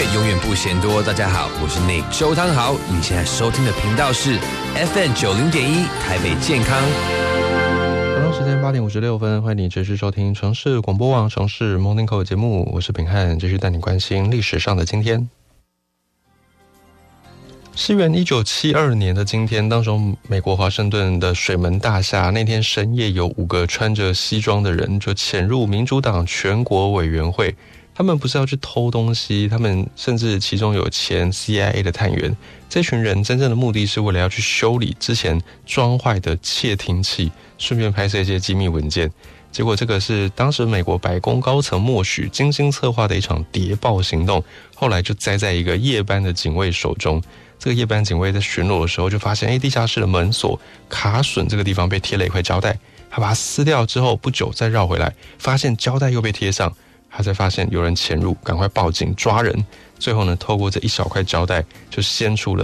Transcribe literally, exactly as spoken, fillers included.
永远不嫌多。大家好，我是 Nick 周汤豪，你现在收听的频道是 F M 九零点一台北健康。 早上时间八点五十六分，欢迎你持续收听城市广播网城市 Morning Call 节目，我是秉翰，继续带你关心历史上的今天。西元一九七二年的今天，当时美国华盛顿的水门大厦，那天深夜有五个穿着西装的人就潜入民主党全国委员会。他们不是要去偷东西，他们甚至其中有前 C I A 的探员。这群人真正的目的是为了要去修理之前装坏的窃听器，顺便拍摄一些机密文件。结果这个是当时美国白宫高层默许、精心策划的一场谍报行动，后来就栽在一个夜班的警卫手中。这个夜班警卫在巡逻的时候就发现，哎，地下室的门锁卡榫这个地方被贴了一块胶带，他把它撕掉之后，不久再绕回来，发现胶带又被贴上，他才发现有人潜入，赶快报警抓人。最后呢，透过这一小块胶带，就掀出了